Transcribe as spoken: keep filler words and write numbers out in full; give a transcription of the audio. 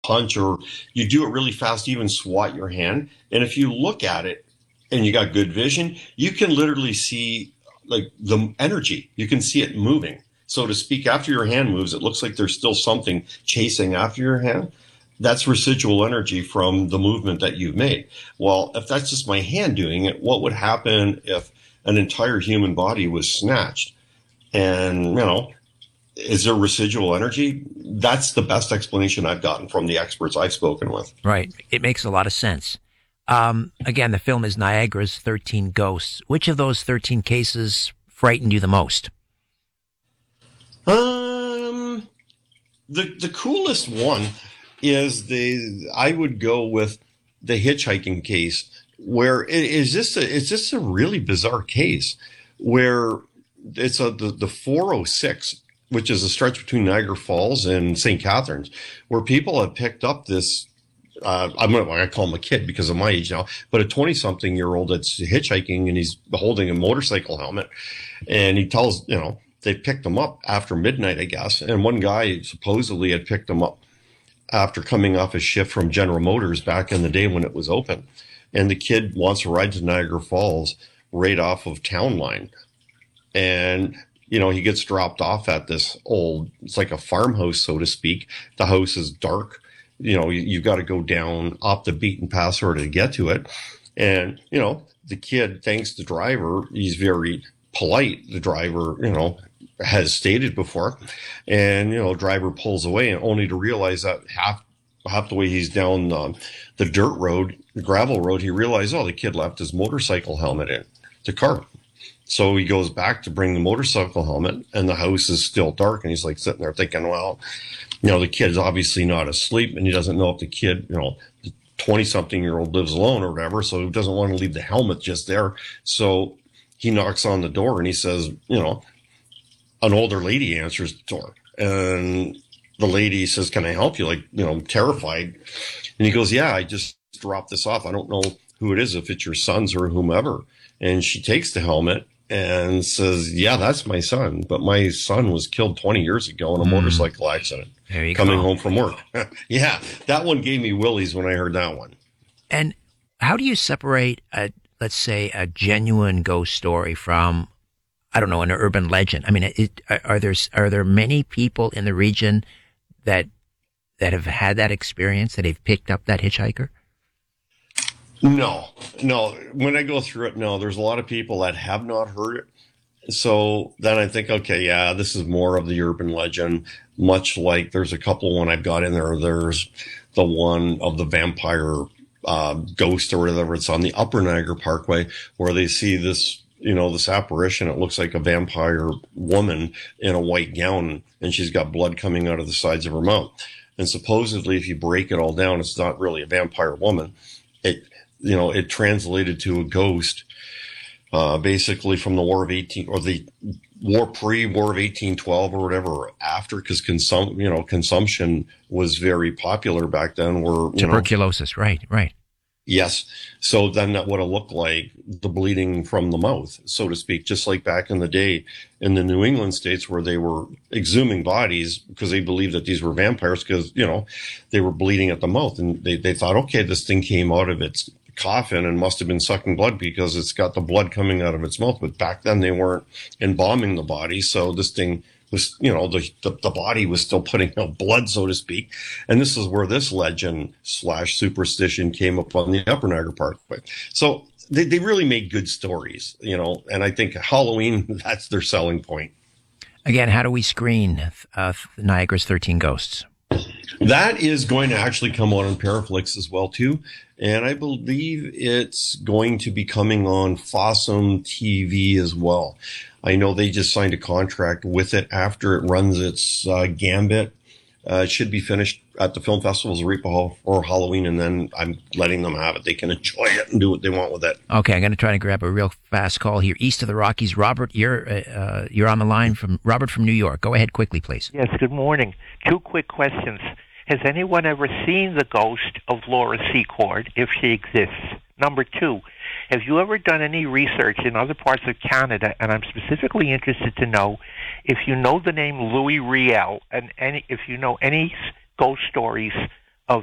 punch or you do it really fast, even swat your hand. And if you look at it and you got good vision, you can literally see like the energy. You can see it moving, so to speak. After your hand moves, it looks like there's still something chasing after your hand. That's residual energy from the movement that you've made. Well, if that's just my hand doing it, what would happen if an entire human body was snatched? And, you know, is there residual energy? That's the best explanation I've gotten from the experts I've spoken with. Right. It makes a lot of sense. Um, again, the film is Niagara's thirteen Ghosts. Which of those thirteen cases frightened you the most? Um, the the coolest one is the I would go with the hitchhiking case, where it is just a, it's just a really bizarre case where it's a the, the four oh six, which is a stretch between Niagara Falls and Saint Catharines, where people have picked up this. Uh, I'm not going to call him a kid because of my age now, but a twenty-something-year-old that's hitchhiking and he's holding a motorcycle helmet, and he tells, you know, they picked him up after midnight, I guess, and one guy supposedly had picked him up after coming off his shift from General Motors back in the day when it was open, and the kid wants to ride to Niagara Falls right off of Town Line, and you know, he gets dropped off at this old, it's like a farmhouse, so to speak. The house is dark. You know, you, you've got to go down off the beaten path sort of to get to it. And, you know, the kid, thanks to the driver, he's very polite. The driver, you know, has stated before. And, you know, driver pulls away, and only to realize that half half the way he's down the, the dirt road, the gravel road, he realized, oh, the kid left his motorcycle helmet in the car. So he goes back to bring the motorcycle helmet, and the house is still dark. And he's like sitting there thinking, well, you know, the kid's obviously not asleep, and he doesn't know if the kid, you know, the twenty-something-year-old lives alone or whatever, so he doesn't want to leave the helmet just there. So he knocks on the door, and he says, you know, an older lady answers the door. And the lady says, can I help you? Like, you know, terrified. And he goes, yeah, I just dropped this off. I don't know who it is, if it's your sons or whomever. And she takes the helmet and says, yeah, that's my son. But my son was killed twenty years ago in a mm. motorcycle accident. There you coming go. home from work. Yeah, that one gave me willies when I heard that one. And how do you separate, a, let's say, a genuine ghost story from, I don't know, an urban legend? I mean, it, are there are there many people in the region that that have had that experience, that have picked up that hitchhiker? No, no. When I go through it, no, there's a lot of people that have not heard it. So then I think, okay, yeah, this is more of the urban legend, much like there's a couple one I've got in there. There's the one of the vampire uh, ghost or whatever. It's on the Upper Niagara Parkway, where they see this, you know, this apparition. It looks like a vampire woman in a white gown, and she's got blood coming out of the sides of her mouth. And supposedly, if you break it all down, it's not really a vampire woman. It, you know, it translated to a ghost. Uh, basically from the War of eighteen or the war pre-War of eighteen twelve or whatever, or after, because consum you know consumption was very popular back then. Where tuberculosis, know, right, right. Yes. So then that would have looked like the bleeding from the mouth, so to speak, just like back in the day in the New England states where they were exhuming bodies because they believed that these were vampires because, you know, they were bleeding at the mouth, and they, they thought, okay, this thing came out of its coffin and must have been sucking blood because it's got the blood coming out of its mouth. But back then they weren't embalming the body, so this thing was, you know, the, the the body was still putting out blood, so to speak. And this is where this legend slash superstition came up on the Upper Niagara Parkway. So they, they really made good stories, you know, and I think Halloween, that's their selling point. Again, how do we screen uh, Niagara's thirteen Ghosts? That is going to actually come on on Paraflix as well, too. And I believe it's going to be coming on Fossum T V as well. I know they just signed a contract with it after it runs its uh, gambit. Uh, it should be finished at the film festivals right before Halloween, and then I'm letting them have it. They can enjoy it and do what they want with it. Okay, I'm going to try to grab a real fast call here. East of the Rockies, Robert, you're uh, you're on the line from Robert from New York. Go ahead quickly, please. Yes, good morning. Two quick questions. Has anyone ever seen the ghost of Laura Secord, if she exists? Number two, have you ever done any research in other parts of Canada, and I'm specifically interested to know if you know the name Louis Riel, and any, if you know any ghost stories